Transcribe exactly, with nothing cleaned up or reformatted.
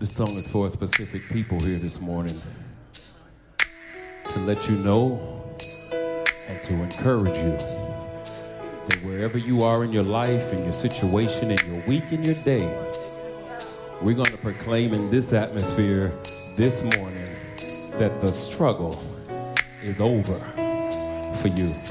This song is for specific people here this morning to let you know and to encourage you that wherever you are in your life, in your situation, in your week, in your day, we're going to proclaim in this atmosphere this morning that the struggle is over for you.